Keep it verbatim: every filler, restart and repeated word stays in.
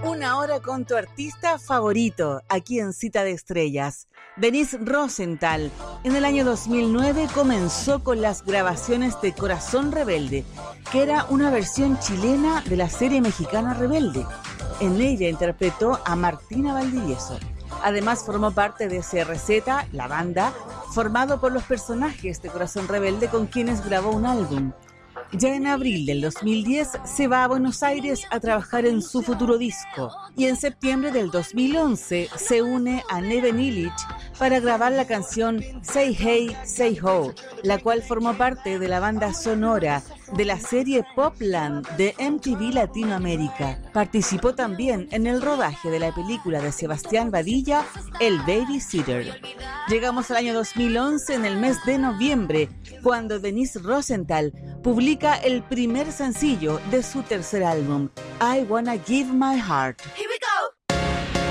Una hora con tu artista favorito, aquí en Cita de Estrellas. Denise Rosenthal, en el año dos mil nueve comenzó con las grabaciones de Corazón Rebelde, que era una versión chilena de la serie mexicana Rebelde. En ella interpretó a Martina Valdivieso. Además formó parte de C R Z, la banda, formado por los personajes de Corazón Rebelde con quienes grabó un álbum. Ya en abril del dos mil diez se va a Buenos Aires a trabajar en su futuro disco y en septiembre del dos mil once se une a Neven Illich para grabar la canción Say Hey, Say Ho, la cual formó parte de la banda sonora de la serie Popland de M T V Latinoamérica. Participó también en el rodaje de la película de Sebastián Badilla, El Babysitter. Llegamos al año dos mil once en el mes de noviembre, cuando Denise Rosenthal publica el primer sencillo de su tercer álbum, I Wanna Give My Heart.